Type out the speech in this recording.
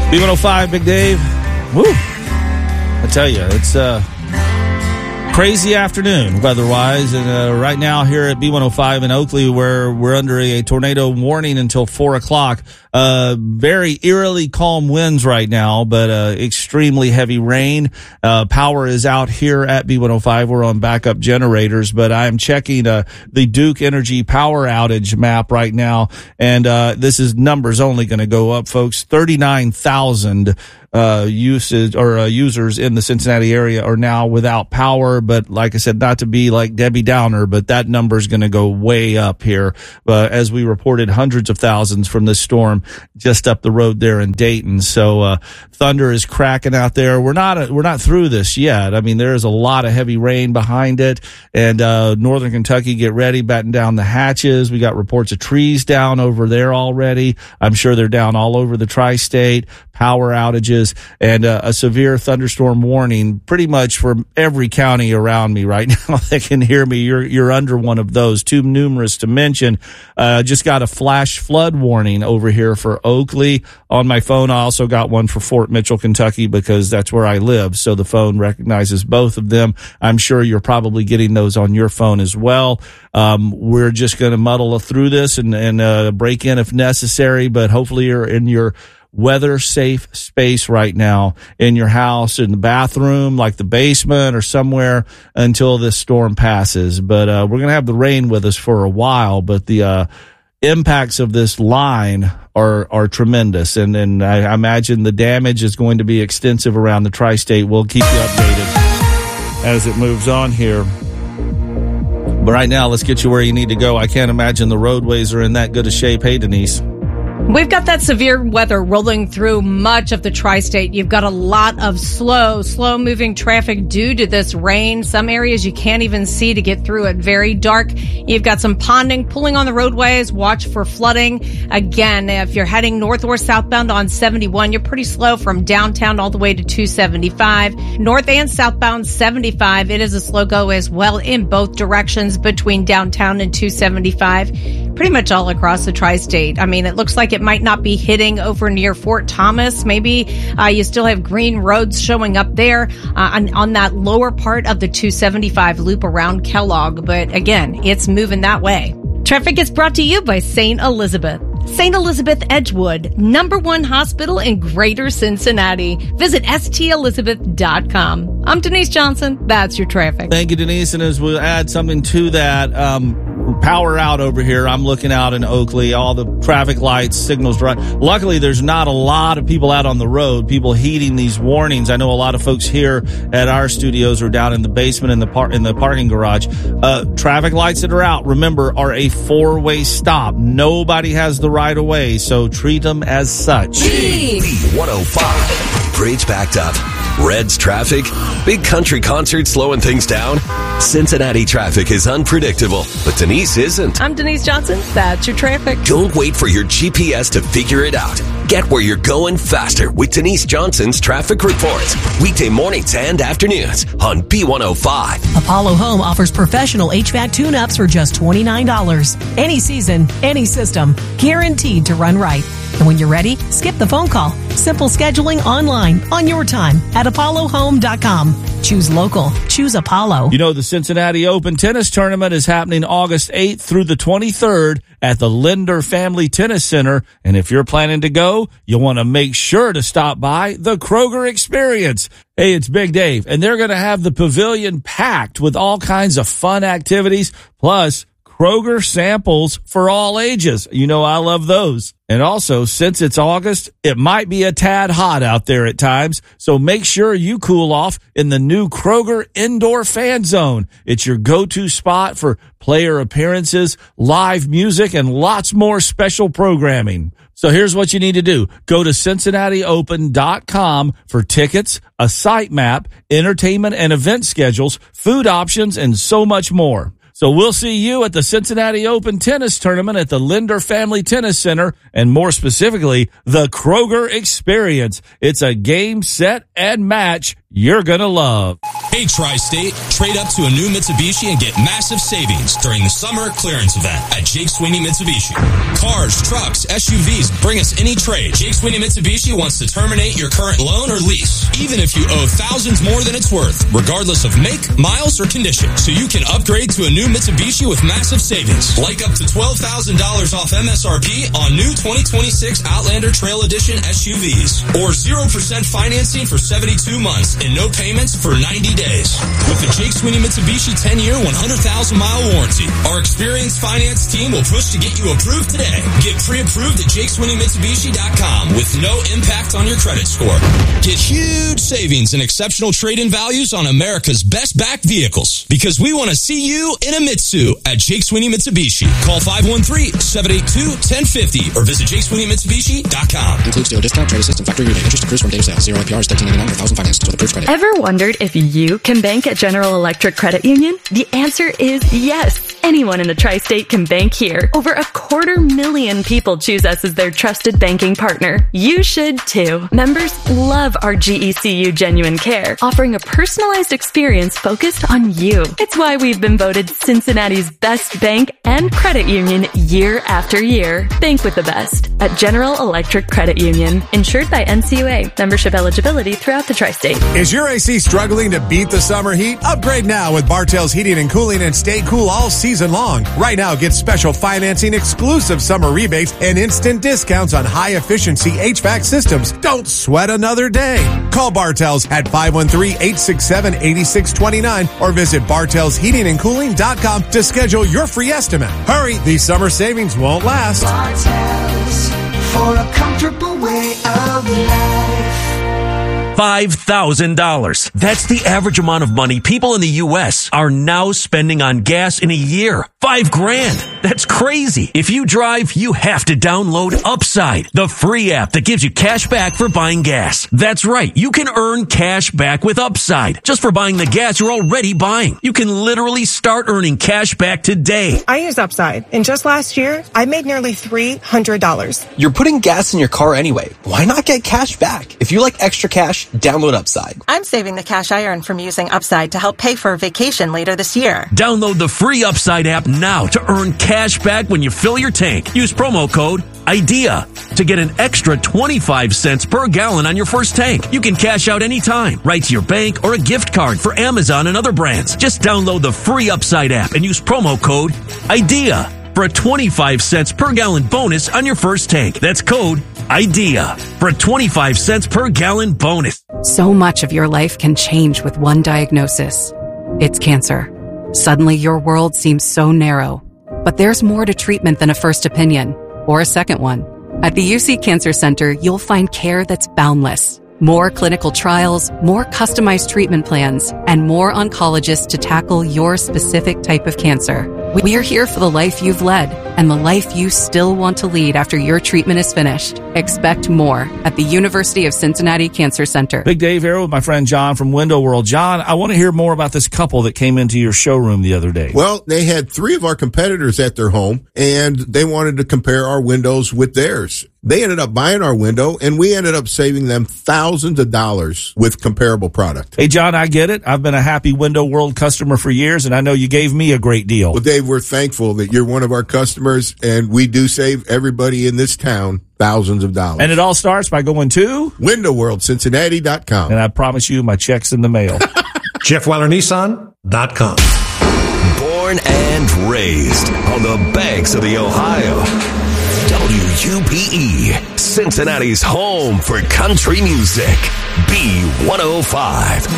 B105, Big Dave. Woo! I tell you, it's crazy afternoon weather-wise, and right now here at B105 in Oakley, where we're under a tornado warning until 4 o'clock. Very eerily calm winds right now, but extremely heavy rain. Power is out here at B105. We're on backup generators, but I'm checking the Duke Energy power outage map right now, and this is numbers only going to go up, folks. 39,000 users in the Cincinnati area are now without power. But like I said, not to be like Debbie Downer, but that number is going to go way up here. As we reported, hundreds of thousands from this storm just up the road there in Dayton. So thunder is cracking out there. We're not through this yet. I mean, there is a lot of heavy rain behind it, and northern Kentucky, get ready, batten down the hatches. We got reports of trees down over there already. I'm sure they're down all over the tri-state. Power outages and a severe thunderstorm warning pretty much for every county around me right now that can hear me. You're under one of those, too numerous to mention. Just got a flash flood warning over here for Oakley on my phone. I also got one for Fort Mitchell, Kentucky, because that's where I live. So the phone recognizes both of them. I'm sure you're probably getting those on your phone as well. We're just going to muddle through this and break in if necessary, but hopefully you're in your weather safe space right now in your house, in the bathroom, like the basement or somewhere until this storm passes. But we're going to have the rain with us for a while, but the impacts of this line are tremendous. And I imagine the damage is going to be extensive around the tri-state. We'll keep you updated as it moves on here. But right now, let's get you where you need to go. I can't imagine the roadways are in that good a shape. Hey, Denise. We've got that severe weather rolling through much of the tri-state. You've got a lot of slow-moving traffic due to this rain. Some areas you can't even see to get through it. Very dark. You've got some ponding, pulling on the roadways. Watch for flooding. Again, if you're heading north or southbound on 71, you're pretty slow from downtown all the way to 275. North and southbound 75, it is a slow go as well in both directions between downtown and 275. Pretty much all across the tri-state. I mean, it looks like it might not be hitting over near Fort Thomas. Maybe you still have green roads showing up there on that lower part of the 275 loop around Kellogg. But again, it's moving that way. Traffic is brought to you by St. Elizabeth. St. Elizabeth Edgewood, #1 hospital in Greater Cincinnati. Visit stelizabeth.com. I'm Denise Johnson. That's your traffic. Thank you, Denise. And as we'll add something to that, power out over here. I'm looking out in Oakley. All the traffic lights, signals right. Luckily, there's not a lot of people out on the road, people heeding these warnings. I know a lot of folks here at our studios or down in the basement in the parking garage. Traffic lights that are out, remember, are a 4-way stop. Nobody has the right of way, so treat them as such. B105. Bridge backed up. Reds traffic. Big country concert slowing things down. Cincinnati traffic is unpredictable, but Denise isn't. I'm Denise Johnson. That's your traffic. Don't wait for your GPS to figure it out. Get where you're going faster with Denise Johnson's traffic reports. Weekday mornings and afternoons on B105. Apollo Home offers professional HVAC tune-ups for just $29. Any season, any system, guaranteed to run right. And when you're ready, skip the phone call. Simple scheduling online on your time at apollohome.com. Choose local. Choose Apollo. You know, the Cincinnati Open Tennis Tournament is happening August 8th through the 23rd at the Linder Family Tennis Center. And if you're planning to go, you'll want to make sure to stop by the Kroger Experience. Hey, it's Big Dave, and they're going to have the pavilion packed with all kinds of fun activities, plus Kroger samples for all ages. You know, I love those. And also, since it's August, it might be a tad hot out there at times, so make sure you cool off in the new Kroger Indoor Fan Zone. It's your go-to spot for player appearances, live music, and lots more special programming. So here's what you need to do. Go to CincinnatiOpen.com for tickets, a site map, entertainment and event schedules, food options, and so much more. So we'll see you at the Cincinnati Open Tennis Tournament at the Linder Family Tennis Center, and more specifically, the Kroger Experience. It's a game, set, and match you're going to love. Hey, Tri-State, trade up to a new Mitsubishi and get massive savings during the summer clearance event at Jake Sweeney Mitsubishi. Cars, trucks, SUVs, bring us any trade. Jake Sweeney Mitsubishi wants to terminate your current loan or lease, even if you owe thousands more than it's worth, regardless of make, miles, or condition. So you can upgrade to a new Mitsubishi with massive savings, like up to $12,000 off MSRP on new 2026 Outlander Trail Edition SUVs, or 0% financing for 72 months and no payments for 90 days. With the Jake Sweeney Mitsubishi 10-year, 100,000-mile warranty, our experienced finance team will push to get you approved today. Get pre-approved at JakeSweeneyMitsubishi.com with no impact on your credit score. Get huge savings and exceptional trade-in values on America's best backed vehicles, because we want to see you in a Mitsu at Jake Sweeney Mitsubishi. Call 513-782-1050 or visit JakeSweeneyMitsubishi.com. Includes dealer discount, trade assistance, factory rebate, interest accrues from date of sale. 0 APR is 13.99 or 1,000 financed with approved credit. Ever wondered if you can bank at General Electric Credit Union? The answer is yes. Anyone in the Tri-State can bank here. Over 250,000 people choose us as their trusted banking partner. You should too. Members love our GECU Genuine Care, offering a personalized experience focused on you. It's why we've been voted Cincinnati's best bank and credit union year after year. Bank with the best at General Electric Credit Union. Insured by NCUA. Membership eligibility throughout the Tri-State. Is your AC struggling to beat the summer heat? Upgrade now with Bartell's Heating and Cooling and stay cool all season long. Right now, get special financing, exclusive summer rebates, and instant discounts on high-efficiency HVAC systems. Don't sweat another day. Call Bartell's at 513-867-8629 or visit Bartell'sHeatingandCooling.com to schedule your free estimate. Hurry, these summer savings won't last. Bartell's, for a comfortable way of life. $5,000. That's the average amount of money people in the U.S. are now spending on gas in a year. $5,000. That's crazy. If you drive, you have to download Upside, the free app that gives you cash back for buying gas. That's right. You can earn cash back with Upside just for buying the gas you're already buying. You can literally start earning cash back today. I use Upside, and just last year, I made nearly $300. You're putting gas in your car anyway. Why not get cash back? If you like extra cash, download Upside. I'm saving the cash I earn from using Upside to help pay for a vacation later this year. Download the free Upside app now to earn cash back when you fill your tank. Use promo code IDEA to get an extra 25 cents per gallon on your first tank. You can cash out anytime, right to your bank or a gift card for Amazon and other brands. Just download the free Upside app and use promo code IDEA for a 25 cents per gallon bonus on your first tank. That's code IDEA for a 25 cents per gallon bonus. So much of your life can change with one diagnosis. It's cancer. Suddenly your world seems so narrow. But there's more to treatment than a first opinion or a second one. At the UC Cancer Center, you'll find care that's boundless. More clinical trials, more customized treatment plans, and more oncologists to tackle your specific type of cancer. We're here for the life you've led and the life you still want to lead after your treatment is finished. Expect more at the University of Cincinnati Cancer Center. Big Dave here with my friend John from Window World. John, I want to hear more about this couple that came into your showroom the other day. Well, they had 3 of our competitors at their home, and they wanted to compare our windows with theirs. They ended up buying our window, and we ended up saving them thousands of dollars with comparable product. Hey, John, I get it. I've been a happy Window World customer for years, and I know you gave me a great deal. Well, Dave, we're thankful that you're one of our customers, and we do save everybody in this town thousands of dollars. And it all starts by going to WindowWorldCincinnati.com. And I promise you, my check's in the mail. JeffWeilerNissan.com. Born and raised on the banks of the Ohio. WUPE, Cincinnati's home for country music. B105.